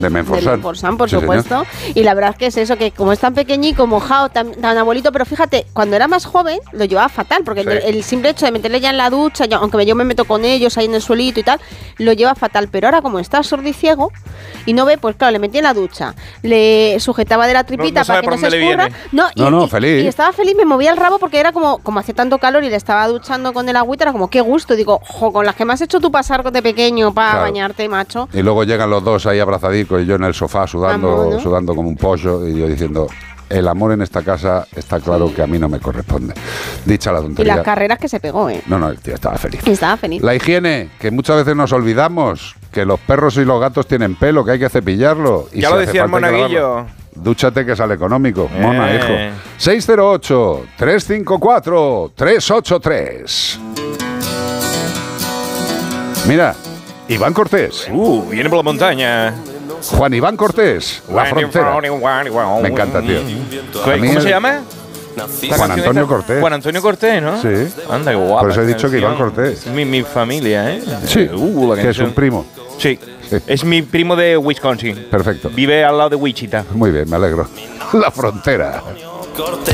De Menforsan, por supuesto. Y la verdad es que es eso, que como es tan pequeñico, mojado, tan abuelito, pero fíjate, cuando era más joven lo llevaba fatal, porque el simple hecho de meterle ya en la ducha, aunque yo me meto con ellos ahí en el suelito y tal, lo lleva fatal. Pero ahora como está sordo y ciego y no ve, pues claro, le metí en la ducha, le sujetaba de la tripita para que no se escurra. No, feliz. Y estaba feliz, me movía el rabo porque era como hacía tanto calor y le estaba duchando con el agüita, era como qué gusto. Digo, con las que me has hecho tú pasar de pequeño para bañarte, macho. Y luego llegan los dos ahí abrazadicos y yo en el sofá sudando como un pollo y yo diciendo, el amor en esta casa está claro que a mí no me corresponde. Dicha la tontería. Y las carreras que se pegó, No, el tío estaba feliz. Estaba feliz. La higiene, que muchas veces nos olvidamos, que los perros y los gatos tienen pelo, que hay que cepillarlo. Y ya lo decía el monaguillo. Dúchate que sale económico, mona, hijo. 608-354-383. Mira, Iván Cortés. Viene por la montaña. Juan Iván Cortés, La Frontera. Me encanta, tío. ¿Cómo se llama? Juan Antonio Cortés. Juan Antonio Cortés, ¿no? Sí. Anda, qué guapo. Por eso he dicho que Iván Cortés. Mi familia, ¿eh? Sí, que es un primo. Sí. Es mi primo de Wisconsin. Perfecto. Vive al lado de Wichita. Muy bien, me alegro. La Frontera.